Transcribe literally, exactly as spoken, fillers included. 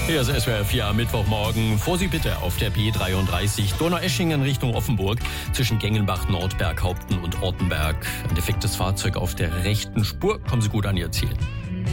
Hier ist S W R vier am Mittwochmorgen. Vorsicht bitte auf der B dreiunddreißig Donaueschingen Richtung Offenburg zwischen Gengenbach, Nordberg, Haupten und Ortenberg. Ein defektes Fahrzeug auf der rechten Spur. Kommen Sie gut an Ihr Ziel.